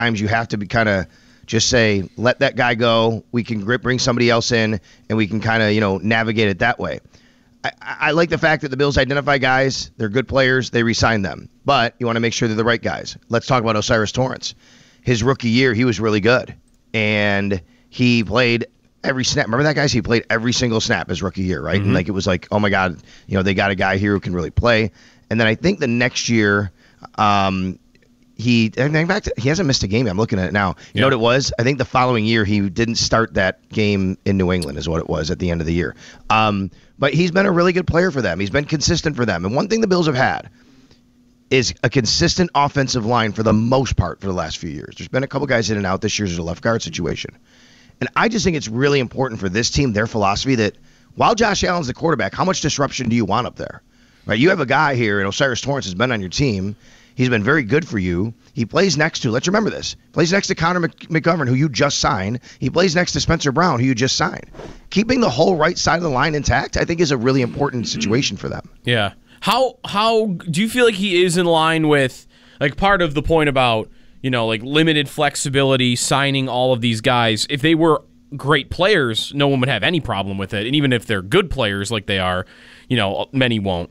you have to be kind of just say, let that guy go. We can bring somebody else in, and we can kind of, navigate it that way. I like the fact that the Bills identify guys. They're good players. They re-sign them. But you want to make sure they're the right guys. Let's talk about O'Cyrus Torrence. His rookie year, he was really good. And he played every snap. Remember that, guys? He played every single snap his rookie year, right? And it was like, oh, my God, they got a guy here who can really play. And then I think the next year in fact, he hasn't missed a game. I'm looking at it now. You know what it was? I think the following year he didn't start that game in New England is what it was at the end of the year. But he's been a really good player for them. He's been consistent for them. And one thing the Bills have had is a consistent offensive line for the most part for the last few years. There's been a couple guys in and out. This year's a left guard situation. And I just think it's really important for this team, their philosophy, that while Josh Allen's the quarterback, how much disruption do you want up there? Right? You have a guy here, and O'Cyrus Torrence has been on your team. He's been very good for you. He plays next to, let's remember this, plays next to Connor McGovern, who you just signed. He plays next to Spencer Brown, who you just signed. Keeping the whole right side of the line intact, I think, is a really important situation for them. Yeah. How do you feel like he is in line with, like, part of the point about, like, limited flexibility, signing all of these guys? If they were great players, no one would have any problem with it. And even if they're good players like they are, many won't.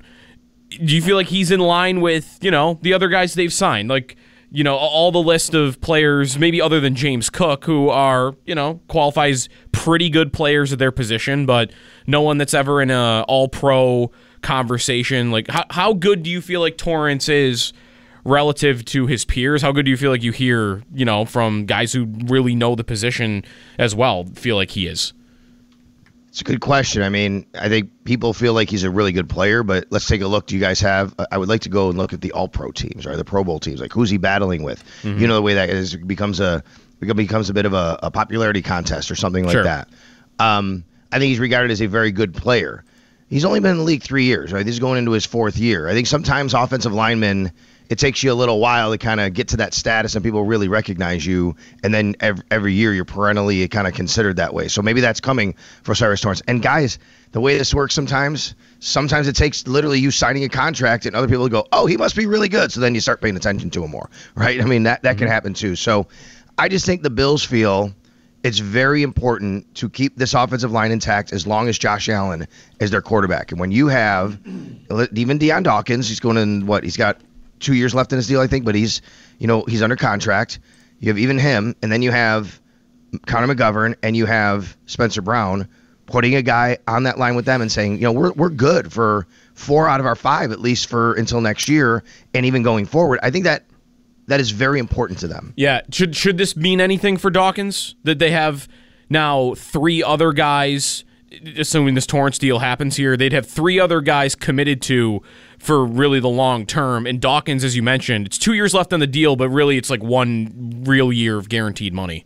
Do you feel like he's in line with, the other guys they've signed? Like, all the list of players, maybe other than James Cook, who are, qualifies pretty good players at their position, but no one that's ever in a all-pro conversation. Like, how good do you feel like Torrence is relative to his peers? How good do you feel like you hear, from guys who really know the position as well, feel like he is? It's a good question. I mean, I think people feel like he's a really good player, but let's take a look. Do you guys have? I would like to go and look at the All-Pro teams or the Pro Bowl teams. Like, who's he battling with? The way that is, it becomes a bit of a popularity contest or something like that. I think he's regarded as a very good player. He's only been in the league 3 years, right? This is going into his 4th year. I think sometimes offensive linemen, it takes you a little while to kind of get to that status and people really recognize you. And then every year you're perennially kind of considered that way. So maybe that's coming for O'Cyrus Torrence. And guys, the way this works sometimes it takes literally you signing a contract and other people go, oh, he must be really good. So then you start paying attention to him more, right? I mean, that can happen too. So I just think the Bills feel it's very important to keep this offensive line intact as long as Josh Allen is their quarterback. And when you have even Deion Dawkins, he's going in he's got 2 years left in his deal, I think, but he's under contract. You have even him, and then you have Connor McGovern, and you have Spencer Brown, putting a guy on that line with them and saying, we're good for 4 out of our 5, at least for until next year, and even going forward. I think that is very important to them. Yeah. Should this mean anything for Dawkins, that they have now 3 other guys, assuming this Torrence deal happens here, they'd have 3 other guys committed to for really the long term. And Dawkins, as you mentioned, it's 2 years left on the deal, but really it's like 1 real year of guaranteed money.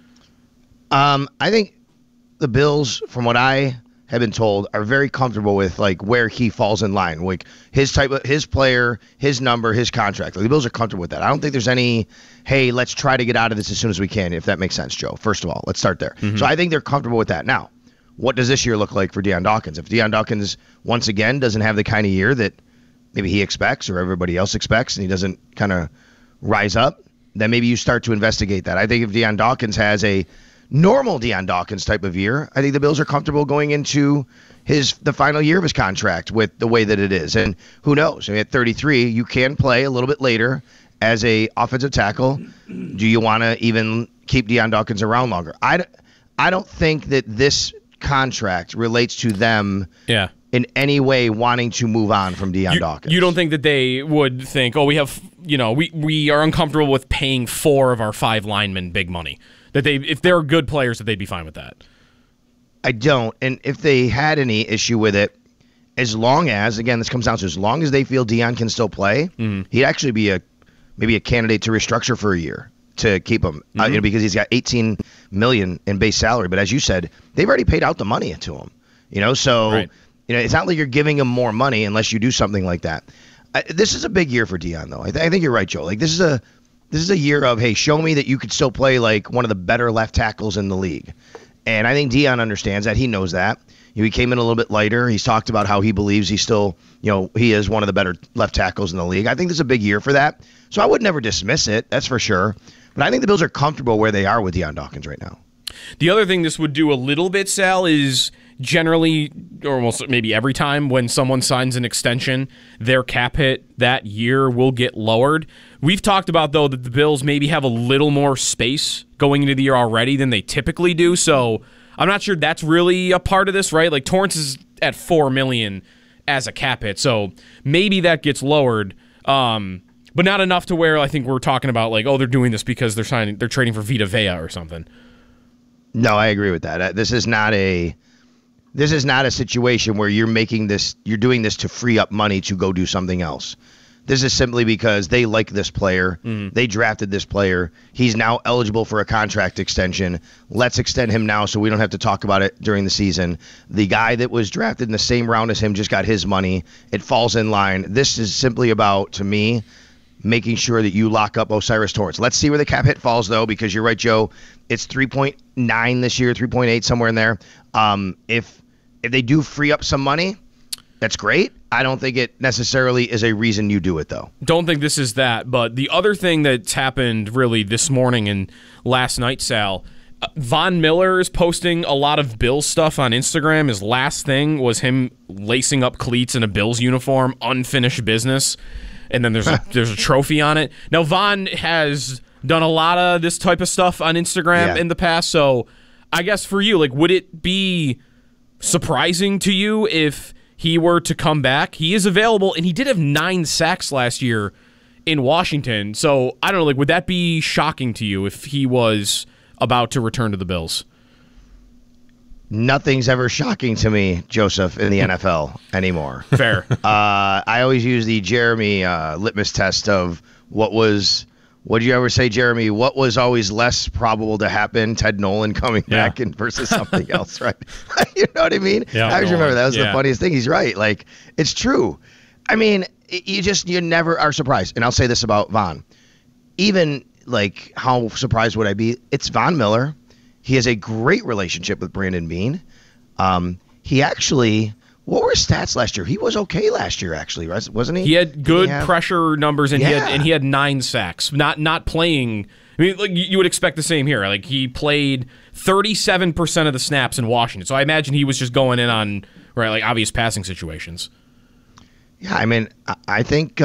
I think the Bills, from what I have been told, are very comfortable with like where he falls in line, like his player, his number, his contract. Like, the Bills are comfortable with that. I don't think there's any, hey, let's try to get out of this as soon as we can, if that makes sense, Joe. First of all, let's start there. So I think they're comfortable with that. Now, what does this year look like for Deion Dawkins? If Deion Dawkins once again doesn't have the kind of year that maybe he expects or everybody else expects, and he doesn't kind of rise up, then maybe you start to investigate that. I think if Deion Dawkins has a normal Deion Dawkins type of year, I think the Bills are comfortable going into the final year of his contract with the way that it is. And who knows? I mean, at 33, you can play a little bit later as a offensive tackle. Do you want to even keep Deion Dawkins around longer? I don't think that this contract relates to them in any way wanting to move on from Deion Dawkins. You don't think that they would think, oh, we have, we are uncomfortable with paying 4 of our 5 linemen big money? That if they're good players, that they'd be fine with that? I don't. And if they had any issue with it, as long as, again, this comes down to as long as they feel Deion can still play, he'd actually be maybe a candidate to restructure for a year to keep him, because he's got $18 million in base salary. But as you said, they've already paid out the money to him. So right. It's not like you're giving him more money unless you do something like that. This is a big year for Deion, though. I think you're right, Joe. Like, this is a year of, hey, show me that you could still play like one of the better left tackles in the league. And I think Deion understands that. He knows that. He came in a little bit lighter. He's talked about how he believes he's still, he is one of the better left tackles in the league. I think this is a big year for that. So I would never dismiss it. That's for sure. But I think the Bills are comfortable where they are with Deion Dawkins right now. The other thing this would do a little bit, Sal, is generally, or almost maybe every time when someone signs an extension, their cap hit that year will get lowered. We've talked about, though, that the Bills maybe have a little more space going into the year already than they typically do, so I'm not sure that's really a part of this, right? Like, Torrance is at $4 million as a cap hit, so maybe that gets lowered, but not enough to where I think we're talking about, like, oh, they're doing this because they're trading for Vita Vea or something. No, I agree with that. This is not a situation where you're doing this to free up money to go do something else. This is simply because they like this player. They drafted this player. He's now eligible for a contract extension. Let's extend him now so we don't have to talk about it during the season. The guy that was drafted in the same round as him just got his money. It falls in line. This is simply about, to me, making sure that you lock up O'Cyrus Torrence. Let's see where the cap hit falls, though, because you're right, Joe. It's 3.9 this year, 3.8, somewhere in there. If they do free up some money, that's great. I don't think it necessarily is a reason you do it, though. Don't think this is that. But the other thing that's happened really this morning and last night, Sal, Von Miller is posting a lot of Bills stuff on Instagram. His last thing was him lacing up cleats in a Bills uniform, unfinished business. And then there's a trophy on it. Now, Von has done a lot of this type of stuff on Instagram in the past. So I guess for you, like, would it be surprising to you if he were to come back? He is available, and he did have 9 sacks last year in Washington. So I don't know, like, would that be shocking to you if he was about to return to the Bills? Nothing's ever shocking to me, Joseph, in the NFL anymore. Fair. I always use the Jeremy litmus test of what did you ever say, Jeremy? What was always less probable to happen? Ted Nolan coming back versus something else, right? You know what I mean? Yeah, I always remember that was the funniest thing. He's right. Like, it's true. I mean, you never are surprised. And I'll say this about Von. Even, like, how surprised would I be? It's Von Miller. He has a great relationship with Brandon Beane. He actually, what were his stats last year? He was okay last year, actually, wasn't he? He had good pressure numbers, and he had 9 sacks. Not playing. I mean, like, you would expect the same here. Like, he played 37% of the snaps in Washington, so I imagine he was just going in on like obvious passing situations. Yeah, I mean, I think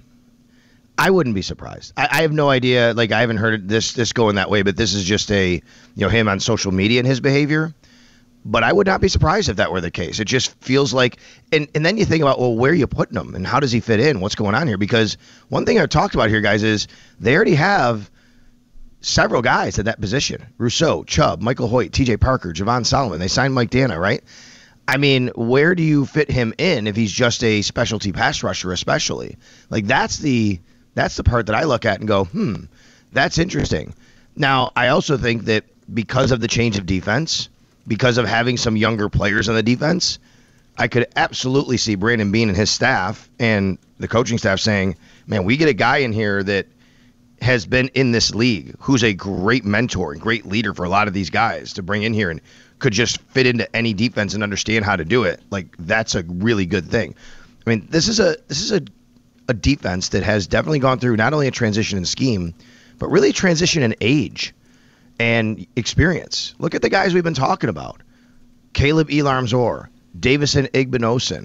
I wouldn't be surprised. I have no idea. Like, I haven't heard this going that way, but this is just him on social media and his behavior. But I would not be surprised if that were the case. It just feels like, and then you think about, well, where are you putting him and how does he fit in? What's going on here? Because one thing I've talked about here, guys, is they already have several guys at that position. Rousseau, Chubb, Michael Hoyt, TJ Parker, Javon Solomon. They signed Mike Dana, right? I mean, where do you fit him in if he's just a specialty pass rusher, especially? Like, that's the part that I look at and go, that's interesting. Now, I also think that because of the change of defense, because of having some younger players on the defense, I could absolutely see Brandon Beane and his staff and the coaching staff saying, man, we get a guy in here that has been in this league, who's a great mentor and great leader for a lot of these guys to bring in here and could just fit into any defense and understand how to do it. Like, that's a really good thing. I mean, this is a defense that has definitely gone through not only a transition in scheme, but really a transition in age and experience. Look at the guys we've been talking about. Caleb Elarm-Zor, Davison Igbinosun,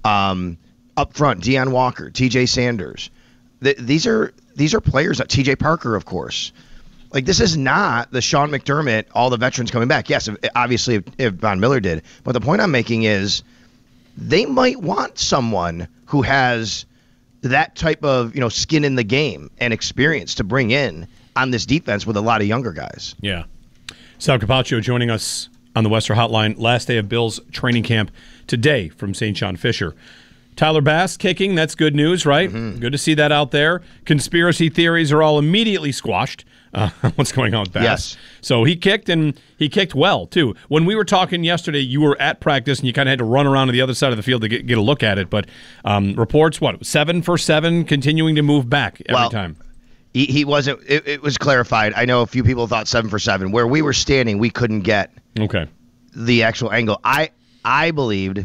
up front, Deion Walker, TJ Sanders. These are players, TJ Parker, of course. Like, this is not the Sean McDermott, all the veterans coming back. Yes, obviously if Von Miller did. But the point I'm making is they might want someone who has that type of, skin in the game and experience to bring in on this defense with a lot of younger guys. Yeah. Sal Capaccio joining us on the Western Hotline. Last day of Bills training camp today from St. John Fisher. Tyler Bass kicking, that's good news, right? Mm-hmm. Good to see that out there. Conspiracy theories are all immediately squashed. What's going on with Bass? Yes. So he kicked, and he kicked well, too. When we were talking yesterday, you were at practice, and you kind of had to run around to the other side of the field to get a look at it. But reports, 7 for 7, continuing to move back every time. He wasn't. It was clarified. I know a few people thought 7 for 7. Where we were standing, we couldn't get the actual angle. I believed.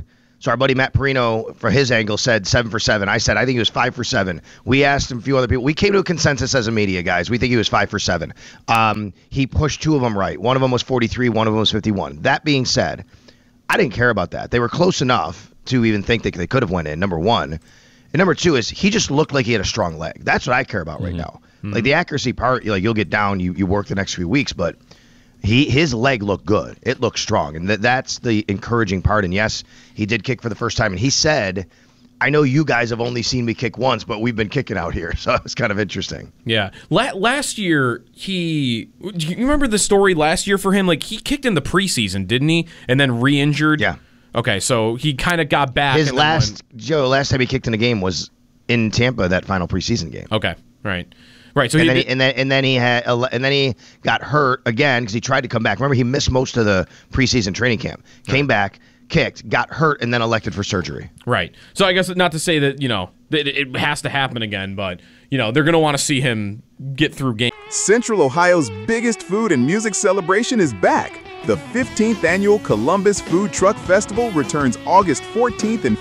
So our buddy Matt Perino, for his angle, said 7 for 7. I said I think he was 5 for 7. We asked him a few other people. We came to a consensus as a media, guys. We think he was 5 for 7. He pushed 2 of them right. One of them was 43. One of them was 51. That being said, I didn't care about that. They were close enough to even think that they could have went in, number one. And number two is he just looked like he had a strong leg. That's what I care about right now. Like the accuracy part, like you'll get down, you work the next few weeks, but his leg looked good. It looked strong, and that's the encouraging part. And yes, he did kick for the first time, and he said, I know you guys have only seen me kick once, but we've been kicking out here, so it's kind of interesting. Yeah. Last year, do you remember the story last year for him? Like, he kicked in the preseason, didn't he? And then re-injured? Yeah. Okay, so he kind of got back. His last time he kicked in a game was in Tampa, that final preseason game. Okay, right. So and then he got hurt again because he tried to come back. Remember, he missed most of the preseason training camp. Came back, kicked, got hurt, and then elected for surgery. Right. So I guess not to say that that it has to happen again, but they're going to want to see him get through games. Central Ohio's biggest food and music celebration is back. The 15th annual Columbus Food Truck Festival returns August 14th and